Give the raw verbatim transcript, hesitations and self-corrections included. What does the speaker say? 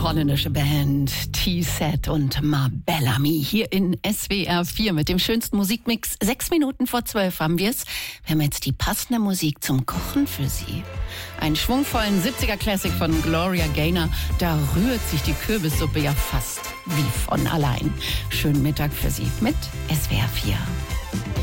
holländische Band T-Set und Ma Bellamy hier in S W R vier mit dem schönsten Musikmix. Sechs Minuten vor zwölf haben wir es. Wir haben jetzt die passende Musik zum Kochen für Sie. Einen schwungvollen siebziger-Classic von Gloria Gaynor. Da rührt sich die Kürbissuppe ja fast wie von allein. Schönen Mittag für Sie mit S W R vier.